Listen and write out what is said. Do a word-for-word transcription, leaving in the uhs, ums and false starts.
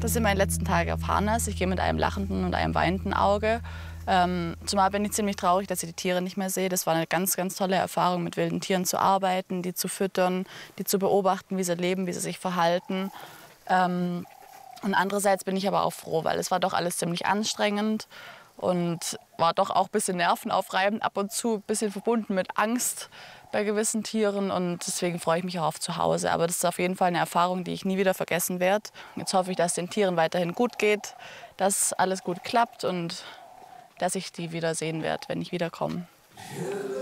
Das sind meine letzten Tage auf Harnas. Ich gehe mit einem lachenden und einem weinenden Auge. Ähm, zumal bin ich ziemlich traurig, dass ich die Tiere nicht mehr sehe. Das war eine ganz, ganz tolle Erfahrung, mit wilden Tieren zu arbeiten, die zu füttern, die zu beobachten, wie sie leben, wie sie sich verhalten. Ähm, und andererseits bin ich aber auch froh, weil es war doch alles ziemlich anstrengend und war doch auch ein bisschen nervenaufreibend, ab und zu ein bisschen verbunden mit Angst bei gewissen Tieren. Und deswegen freue ich mich auch auf zu Hause. Aber das ist auf jeden Fall eine Erfahrung, die ich nie wieder vergessen werde. Jetzt hoffe ich, dass es den Tieren weiterhin gut geht, dass alles gut klappt und dass ich die wieder sehen werde, wenn ich wiederkomme.